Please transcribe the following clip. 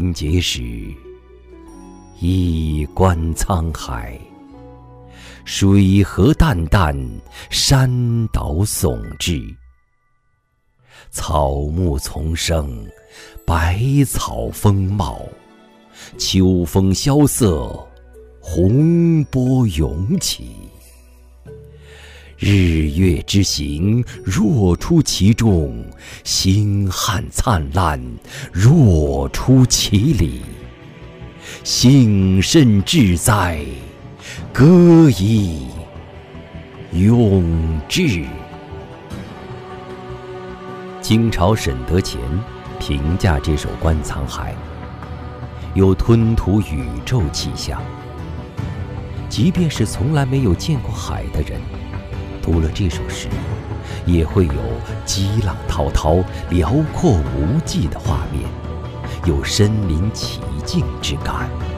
临碣石，一观沧海。水河淡淡，山岛耸峙。草木丛生，百草丰茂。秋风萧瑟，洪波涌起。日月之行，若出其中；星汉灿烂，若出其里。幸甚至哉，歌以咏志。清朝沈德潜评价这首《观沧海》，有吞吐宇宙气象。即便是从来没有见过海的人，读了这首诗，也会有激浪滔滔、辽阔无际的画面，有身临其境之感。